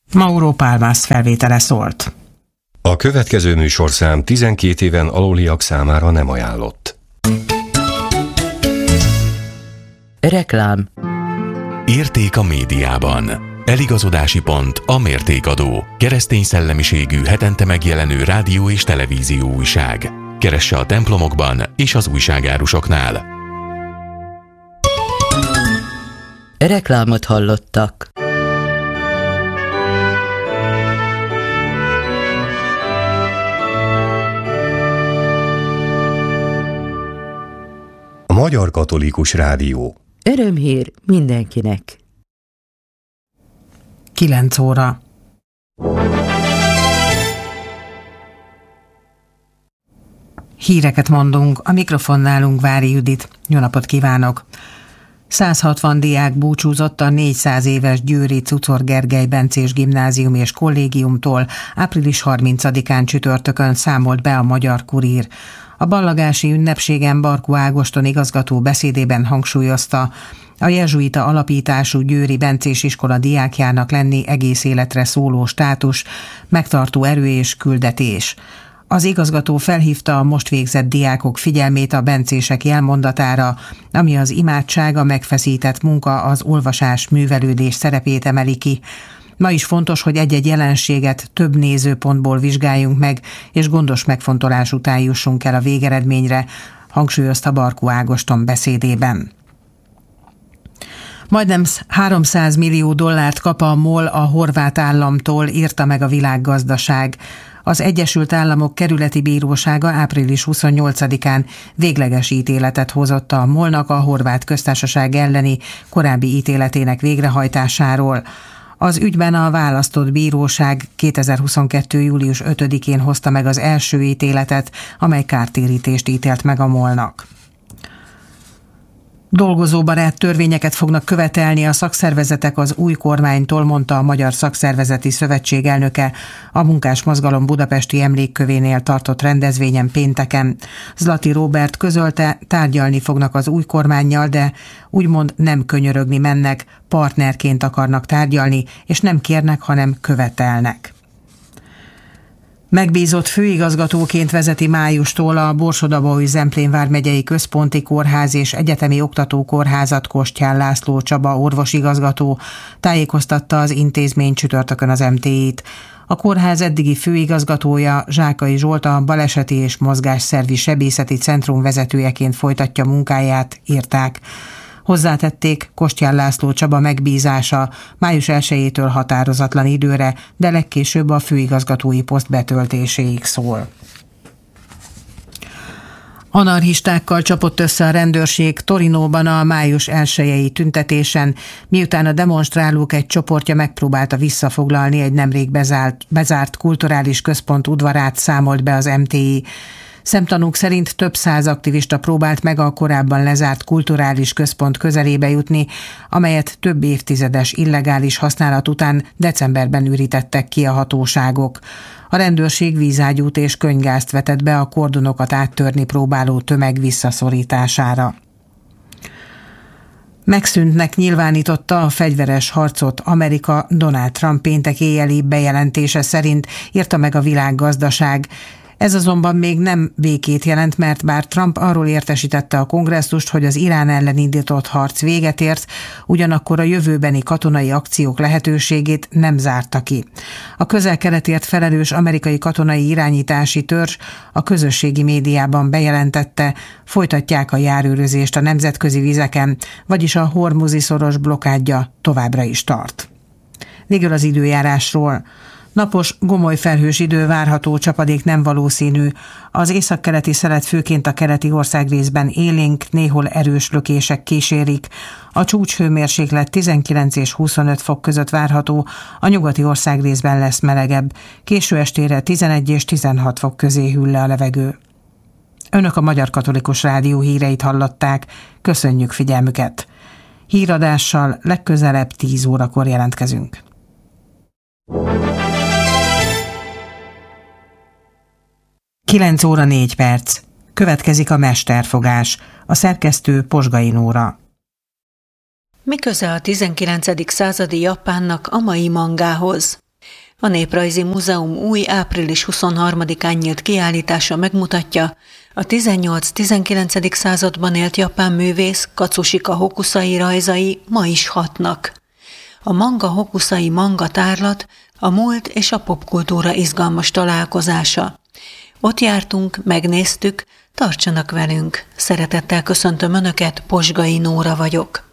Mauro Palmas felvétele szólt. A következő műsorszám 12 éven aluliak számára nem ajánlott. Reklám. Érték a médiában. Eligazodási pont a Mértékadó. Keresztény szellemiségű hetente megjelenő rádió és televízió újság. Keresse a templomokban és az újságárusoknál. Reklámot hallottak. A Magyar Katolikus Rádió. Örömhír mindenkinek. 9 óra. Híreket mondunk, a mikrofonnál Ungvári Judit. Jó napot kívánok! 160 diák búcsúzott a 400 éves győri Czuczor Gergely Bencés Gimnázium és Kollégiumtól. Április 30-án csütörtökön számolt be a Magyar Kurír. A ballagási ünnepségen Barkó Ágoston igazgató beszédében hangsúlyozta, a jezsuita alapítású győri bencés iskola diákjának lenni egész életre szóló státus, megtartó erő és küldetés. Az igazgató felhívta a most végzett diákok figyelmét a bencések jelmondatára, ami az imádság, a megfeszített munka, az olvasás, művelődés szerepét emeli ki. Ma is fontos, hogy egy-egy jelenséget több nézőpontból vizsgáljunk meg, és gondos megfontolás után jussunk el a végeredményre, hangsúlyozta Barkó Ágoston beszédében. Majdnem 300 millió dollárt kap a MOL a horvát államtól, írta meg a Világgazdaság. Az Egyesült Államok Kerületi Bírósága április 28-án végleges ítéletet hozott a MOL-nak a Horvát Köztársaság elleni korábbi ítéletének végrehajtásáról. Az ügyben a választott bíróság 2022. július 5-én hozta meg az első ítéletet, amely kártérítést ítélt meg a MOL-nak. Dolgozóbarát törvényeket fognak követelni a szakszervezetek az új kormánytól, mondta a Magyar Szakszervezeti Szövetség elnöke a Munkásmozgalom budapesti emlékkövénél tartott rendezvényen pénteken. Zlati Róbert közölte, tárgyalni fognak az új kormánnyal, de úgymond nem könyörögni mennek, partnerként akarnak tárgyalni, és nem kérnek, hanem követelnek. Megbízott főigazgatóként vezeti májustól a Borsod-Abaúj-Zemplén vármegyei központi kórház és egyetemi oktatókórházat Kostyán László Csaba orvosigazgató, tájékoztatta az intézmény csütörtökön az MTI-t. A kórház eddigi főigazgatója, Zsákai Zsolt, a Baleseti és Mozgásszervi Sebészeti Centrum vezetőjeként folytatja munkáját, írták. Hozzátették, Kostyán László Csaba megbízása május 1-től határozatlan időre, de legkésőbb a főigazgatói poszt betöltéséig szól. Anarchistákkal csapott össze a rendőrség Torinóban a május 1-i tüntetésen, miután a demonstrálók egy csoportja megpróbálta visszafoglalni egy nemrég bezárt kulturális központ udvarát, számolt be az MTI. Szemtanúk szerint több száz aktivista próbált meg a korábban lezárt kulturális központ közelébe jutni, amelyet több évtizedes illegális használat után decemberben ürítettek ki a hatóságok. A rendőrség vízágyút és könyvgázt vetett be a kordonokat áttörni próbáló tömeg visszaszorítására. Megszűntnek nyilvánította a fegyveres harcot Amerika Donald Trump péntek éjjeli bejelentése szerint, írta meg a Világgazdaság. Ez azonban még nem békét jelent, mert bár Trump arról értesítette a kongresszust, hogy az Irán ellen indított harc véget ért, ugyanakkor a jövőbeni katonai akciók lehetőségét nem zárta ki. A Közel-Keletért felelős amerikai katonai irányítási törzs a közösségi médiában bejelentette, folytatják a járőrözést a nemzetközi vizeken, vagyis a Hormuzi szoros blokkádja továbbra is tart. Végül az időjárásról. Napos, gomoly felhős idő várható, csapadék nem valószínű. Az északkeleti szelet főként a keleti országrészben élénk, néhol erős lökések kísérik. A csúcshőmérséklet 19 és 25 fok között várható, a nyugati országrészben lesz melegebb. Késő estére 11 és 16 fok közé hűl le a levegő. Önök a Magyar Katolikus Rádió híreit hallották. Köszönjük figyelmüket! Híradással legközelebb 10 órakor jelentkezünk. 9 óra 4 perc. Következik a Mesterfogás. A szerkesztő Posgai Nóra. Mi köze a 19. századi Japánnak a mai mangához? A Néprajzi Múzeum új április 23-án nyílt kiállítása megmutatja, a 18-19. században élt japán művész Katsushika Hokusai rajzai ma is hatnak. A Manga Hokusai manga tárlat a múlt és a popkultúra izgalmas találkozása. Ott jártunk, megnéztük, tartsanak velünk. Szeretettel köszöntöm Önöket, Posgai Nóra vagyok.